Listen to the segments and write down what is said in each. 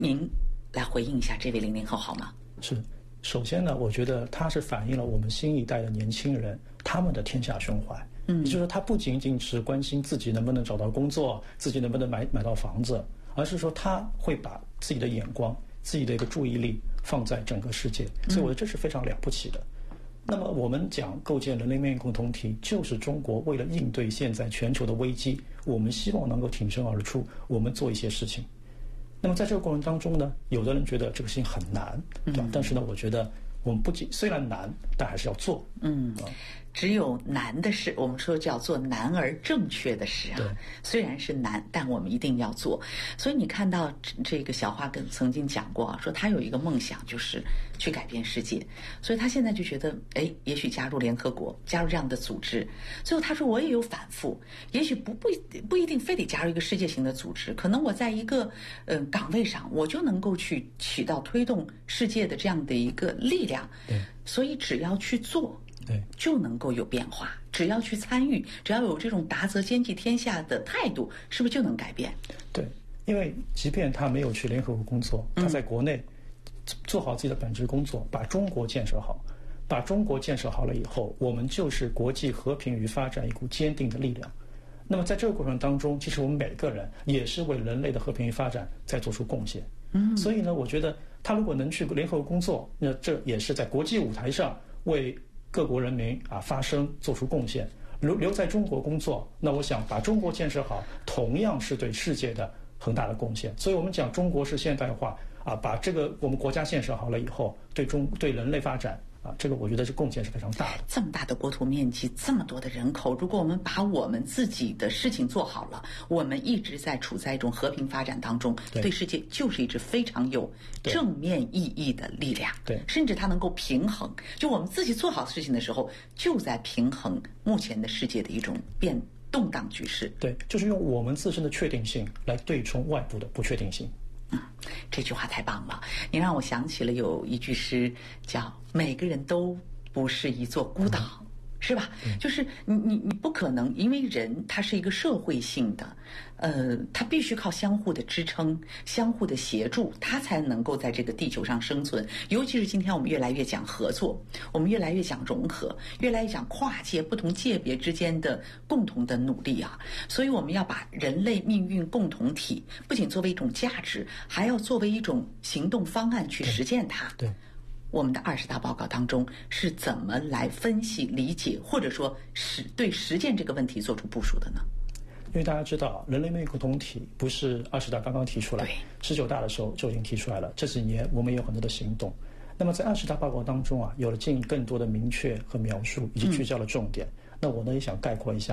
您来回应一下这位00后好吗？ 是，首先呢，我觉得它是反映了我们新一代的年轻人他们的天下胸怀。也就是说，他不仅仅是关心自己能不能找到工作，自己能不能买到房子，而是说他会把自己的眼光、自己的一个注意力放在整个世界。所以我觉得这是非常了不起的。那么我们讲构建人类命运共同体，就是中国为了应对现在全球的危机，我们希望能够挺身而出，我们做一些事情。那么在这个过程当中呢，有的人觉得这个事情很难，对吧？但是呢，我觉得我们不仅虽然难，但还是要做。 只有难的事，我们说叫做难而正确的事啊。虽然是难，但我们一定要做。所以你看到这个小花曾经讲过啊，说她有一个梦想，就是去改变世界。所以她现在就觉得，也许加入联合国，加入这样的组织。最后她说，我也有反复，也许不一定非得加入一个世界型的组织，可能我在一个岗位上，我就能够去起到推动世界的这样的一个力量。所以只要去做。就能够有变化。只要去参与，只要有这种达则兼济天下的态度，是不是就能改变？ 对，因为即便他没有去联合国工作，他在国内做好自己的本职工作，把中国建设好，把中国建设好了以后，我们就是国际和平与发展一股坚定的力量。那么在这个过程当中，其实我们每个人也是为人类的和平与发展在做出贡献。所以呢，我觉得他如果能去联合国工作，那这也是在国际舞台上为各国人民发声做出贡献。留在中国工作，那我想把中国建设好，同样是对世界的很大的贡献。所以我们讲中国式现代化把这个我们国家建设好了以后，对人类发展这个我觉得这贡献是非常大的。 这么大的国土面积，这么多的人口，如果我们把我们自己的事情做好了，我们一直在处在一种和平发展当中，对世界就是一支非常有正面意义的力量。 对， 甚至它能够平衡，就我们自己做好事情的时候，就在平衡目前的世界的一种动荡局势。 对，就是用我们自身的确定性来对冲外部的不确定性。 这句话太棒了！你让我想起了有一句诗，叫“每个人都不是一座孤岛”，是吧？就是你不可能，因为人他是一个社会性的，他必须靠相互的支撑、相互的协助，他才能够在这个地球上生存。尤其是今天我们越来越讲合作，我们越来越讲融合，越来越讲跨界不同界别之间的共同的努力啊！所以我们要把人类命运共同体不仅作为一种价值，还要作为一种行动方案去实践它。 对。 我们的20大报告当中是怎么来分析、理解，或者说对实践这个问题做出部署的呢？ 因为大家知道，人类命运共同体不是20大刚刚提出来，19大的时候就已经提出来了。这几年我们也有很多的行动。那么在20大报告当中有了更多的明确和描述，以及聚焦的重点。那我呢也想概括为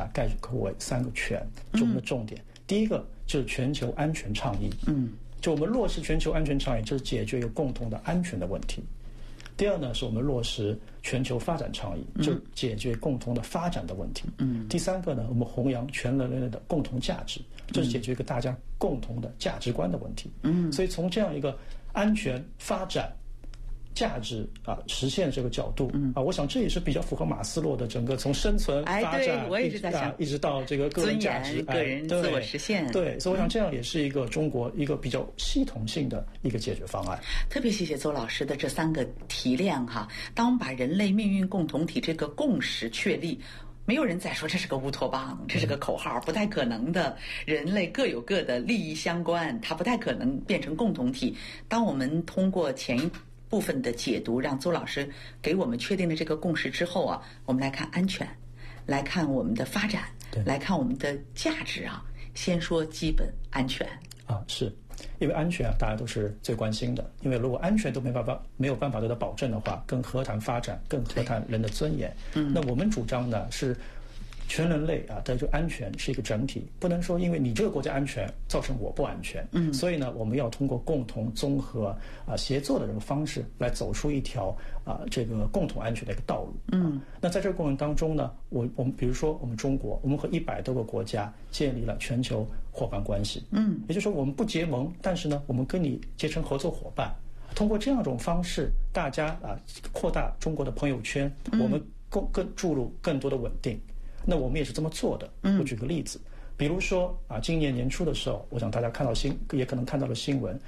3个全，就我们的重点。第一个就是全球安全倡议。就我们落实全球安全倡议，就是解决有共同的安全的问题。第二呢，是我们落实全球发展倡议，就解决共同的发展的问题。第三个呢，我们弘扬全人类的共同价值，就是解决一个大家共同的价值观的问题。所以从这样一个安全、发展、价值实现这个角度我想这也是比较符合马斯洛的整个从生存发展我也是在想一直到这个个人价值、 个人自我实现。 对，所以我想这样也是一个中国一个比较系统性的一个解决方案。 特别谢谢邹老师的这3个提炼哈。当我们把人类命运共同体这个共识确立，没有人再说这是个乌托邦，这是个口号，不太可能的。人类各有各的利益相关，它不太可能变成共同体。当我们通过前一部分的解读，让邹老师给我们确定了这个共识之后我们来看安全，来看我们的发展，来看我们的价值先说基本安全是因为安全大家都是最关心的，因为如果安全都没有办法得到保证的话，更何谈发展，更何谈人的尊严。那我们主张呢是全人类的这个安全是一个整体，不能说因为你这个国家安全造成我不安全。所以呢，我们要通过共同综合协作的这个方式来走出一条这个共同安全的一个道路。那在这个过程当中呢，我们比如说我们中国，我们和100多个国家建立了全球伙伴关系。也就是说我们不结盟，但是呢，我们跟你结成合作伙伴。通过这样一种方式，大家扩大中国的朋友圈，我们更注入更多的稳定。那我们也是这么做的。我举个例子，比如说今年年初的时候，我想大家也可能看到了新闻，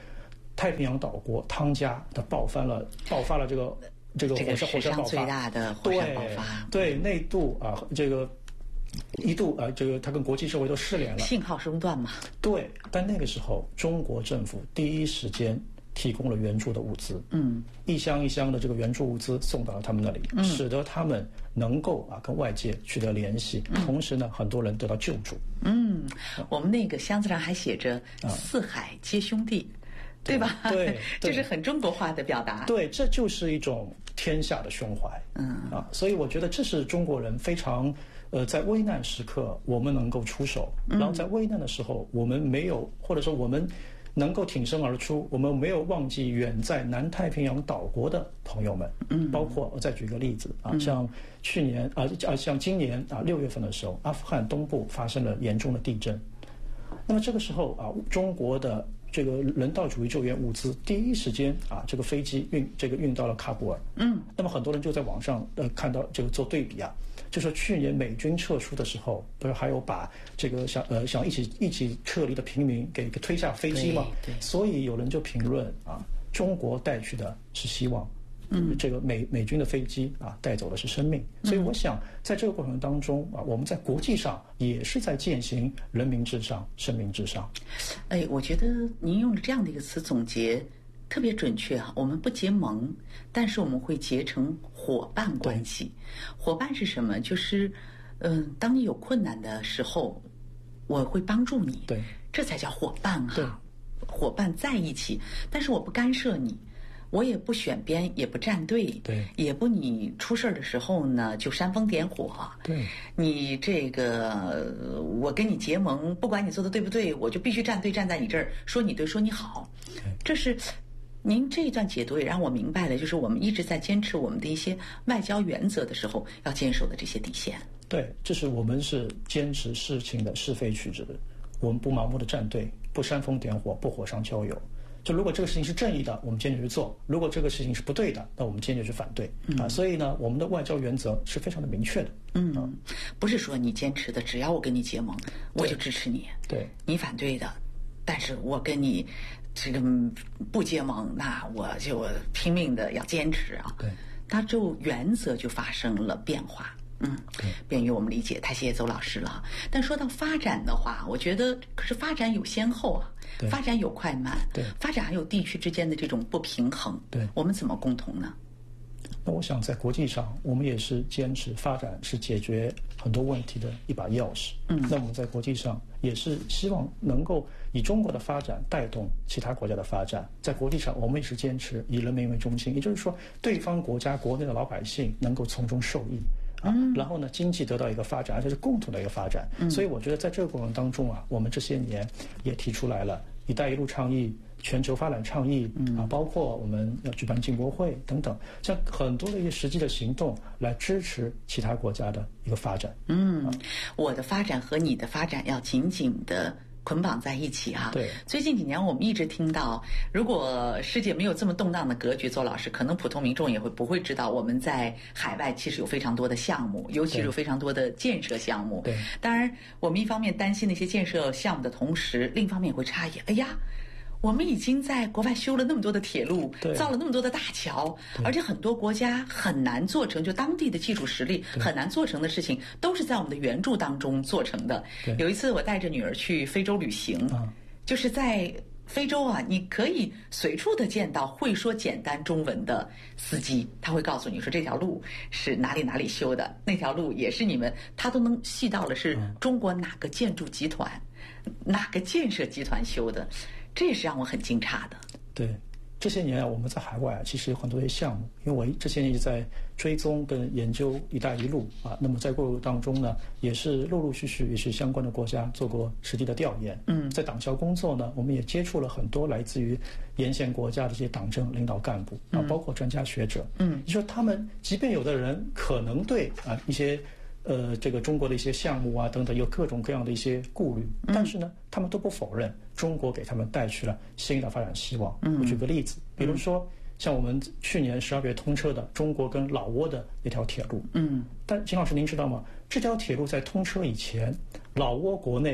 太平洋岛国汤加它爆发了这个火山爆发， 最大的火山爆发， 对，内度啊，一度这个它跟国际社会都失联了， 信号中断嘛。 对，但那个时候中国政府第一时间提供了援助的物资，一箱一箱的这个援助物资送到了他们那里，使得他们能够跟外界取得联系，同时呢，很多人得到救助。 我们那个箱子上还写着“四海皆兄弟”。对吧？ 对， 这是很中国化的表达。 对，这就是一种天下的胸怀。所以我觉得这是中国人非常在危难时刻我们能够出手，然后在危难的时候我们没有，或者说我们能够挺身而出，我们没有忘记远在南太平洋岛国的朋友们。包括我再举个例子像去年像今年6月份的时候，阿富汗东部发生了严重的地震。那么这个时候中国的这个人道主义救援物资第一时间这个飞机运到了喀布尔。那么很多人就在网上看到这个做对比就说去年美军撤出的时候，不是还有把这个想一起撤离的平民给推下飞机吗？所以有人就评论中国带去的是希望。这个美军的飞机带走的是生命，所以我想在这个过程当中我们在国际上也是在践行人民至上、生命至上。 我觉得您用了这样的一个词总结特别准确我们不结盟，但是我们会结成伙伴关系。伙伴是什么？就是当你有困难的时候，我会帮助你。 对， 这才叫伙伴对， 伙伴在一起，但是我不干涉你。我也不选边，也不站队， 对， 也不你出事的时候呢就煽风点火， 对， 你这个我跟你结盟，不管你做的对不对，我就必须站队，站在你这儿说你对，说你好。这是您这一段解读也让我明白了，就是我们一直在坚持我们的一些外交原则的时候要坚守的这些底线。 对，这是我们是坚持事情的是非曲直，我们不盲目的站队，不煽风点火，不火上浇油。就如果这个事情是正义的，我们坚决去做；如果这个事情是不对的，那我们坚决去反对。所以呢，我们的外交原则是非常的明确的。 不是说你坚持的，只要我跟你结盟，我就支持你。 对， 你反对的，但是我跟你这个不结盟，那我就拼命的要坚持对， 它就原则就发生了变化。便于我们理解，太谢谢邹老师了。但说到发展的话，我觉得可是发展有先后发展有快慢，发展还有地区之间的这种不平衡，我们怎么共同呢？ 那我想在国际上，我们也是坚持发展是解决很多问题的一把钥匙。那我们在国际上也是希望能够以中国的发展带动其他国家的发展。在国际上，我们也是坚持以人民为中心，也就是说，对方国家国内的老百姓能够从中受益。然后呢，经济得到一个发展，而且是共同的一个发展。所以我觉得在这个过程当中我们这些年也提出来了“一带一路”倡议、全球发展倡议包括我们要举办进博会等等，像很多的一些实际的行动来支持其他国家的一个发展。 我的发展和你的发展要紧紧的捆绑在一起对， 最近几年我们一直听到，如果世界没有这么动荡的格局，邹老师可能普通民众也不会知道，我们在海外其实有非常多的项目，尤其是有非常多的建设项目。 对， 当然我们一方面担心那些建设项目的同时，另一方面也会诧异，哎呀，我们已经在国外修了那么多的铁路，造了那么多的大桥，而且很多国家很难做成，就当地的技术实力很难做成的事情，都是在我们的援助当中做成的。有一次我带着女儿去非洲旅行，就是在非洲你可以随处的见到会说简单中文的司机，他会告诉你说这条路是哪里哪里修的，那条路也是你们，他都能细到了是中国哪个建筑集团、哪个建设集团修的。这也是让我很惊诧的。 对，这些年我们在海外其实有很多的项目，因为我这些年一直在追踪跟研究“一带一路”那么在过程当中呢，也是陆陆续续也是相关的国家做过实地的调研。在党校工作呢，我们也接触了很多来自于沿线国家的这些党政领导干部包括专家学者。你说他们即便有的人可能对一些这个中国的一些项目等等有各种各样的一些顾虑，但是呢，他们都不否认中国给他们带去了新的发展希望。我举个例子，比如说像我们去年12月通车的中国跟老挝的那条铁路。但金老师您知道吗？这条铁路在通车以前，老挝国内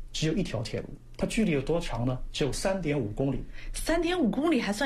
只有一条铁路，它距离有多长呢？只有3.5公里。 3.5公里还算